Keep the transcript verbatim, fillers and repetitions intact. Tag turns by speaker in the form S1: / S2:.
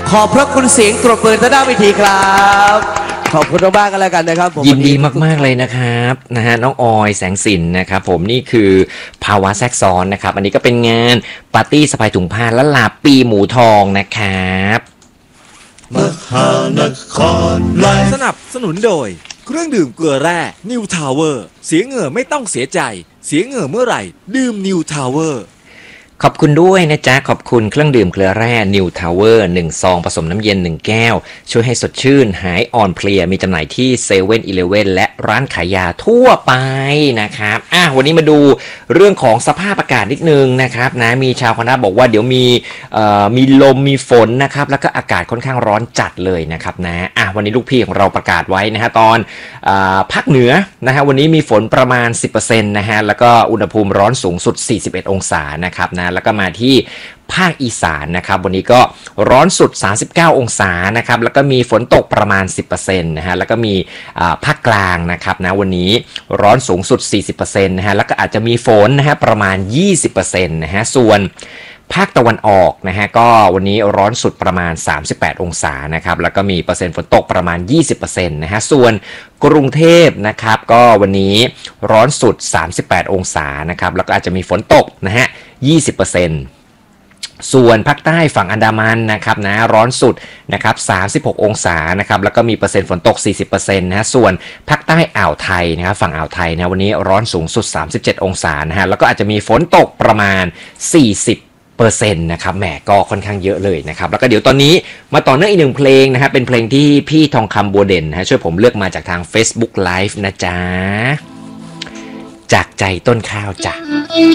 S1: ขอบพระคุณเสียงตรบมือทางด้านเวทีครับขอบคุณมากๆกันแล้วกันนะครับผม
S2: ยินดีมากๆเลยนะครับนะฮะน้องออยแสงสินนะครับผมนี่คือภาวะแทรกซ้อนนะครับอันนี้ก็เป็นงานปาร์ตี้สะพายถุงผ้าและลาปีหมูทองนะครับ
S3: มหานครไลฟ์สนับสนุนโดยเครื่องดื่มเกลือแร่นิวทาวเวอร์เสียเหงื่อไม่ต้องเสียใจเสียเหงื่อเมื่อไหร่ดื่มนิวทาวเวอร์
S2: ขอบคุณด้วยนะจ๊ะขอบคุณเครื่องดื่มเกลือแร่นิวทาวเวอร์หนึ่งซองผสมน้ำเย็นหนึ่งแก้วช่วยให้สดชื่นหายอ่อนเพลียมีจำหน่ายที่เซเว่นอีเลฟเว่นและร้านขายยาทั่วไปนะครับอ่ะวันนี้มาดูเรื่องของสภาพอากาศนิดนึงนะครับนะมีชาวคณะบอกว่าเดี๋ยวมีเอ่อมีลมมีฝนนะครับแล้วก็อากาศค่อนข้างร้อนจัดเลยนะครับนะอ่ะวันนี้ลูกพี่ของเราประกาศไว้นะฮะตอนอ่าภาคเหนือนะฮะวันนี้มีฝนประมาณ สิบเปอร์เซ็นต์ นะฮะแล้วก็อุณหภูมิร้อนสูงสุดสี่สิบเอ็ดองศานะครับนะแล้วก็มาที่ภาคอีสานนะครับวันนี้ก็ร้อนสุดสามสิบเก้าองศานะครับแล้วก็มีฝนตกประมาณ สิบเปอร์เซ็นต์ นะฮะแล้วก็มีภาคกลางนะครับนะวันนี้ร้อนสูงสุด สี่สิบเปอร์เซ็นต์ นะฮะแล้วก็อาจจะมีฝนนะฮะประมาณ ยี่สิบเปอร์เซ็นต์ นะฮะส่วนภาคตะวันออกนะฮะก็วันนี้ร้อนสุดประมาณสามสิบแปดองศานะครับแล้วก็มีเปอร์เซ็นต์ฝนตกประมาณ ยี่สิบเปอร์เซ็นต์ นะฮะส่วนกรุงเทพนะครับก็วันนี้ร้อนสุดสามสิบแปดองศานะครับแล้วก็อาจจะมีฝนตกนะฮะ ยี่สิบเปอร์เซ็นต์ส่วนภาคใต้ฝั่งอันดามันนะครับนะร้อนสุดนะครับสามสิบหกองศานะครับแล้วก็มีเปอร์เซ็นต์ฝนตก สี่สิบเปอร์เซ็นต์ นะฮะส่วนภาคใต้อ่าวไทยนะครับฝั่งอ่าวไทยนะวันนี้ร้อนสูงสุดสามสิบเจ็ดองศานะฮะแล้วก็อาจจะมีฝนตกประมาณสี่สิบเปอร์เซ็นต์นะครับแหมก็ค่อนข้างเยอะเลยนะครับแล้วก็เดี๋ยวตอนนี้มาต่อเนื่องอีกหนึ่งเพลงนะฮะเป็นเพลงที่พี่ทองคำบัวเด่นนะฮะช่วยผมเลือกมาจากทาง Facebook Live นะจ๊ะจากใจต้นข้าวจ้ะ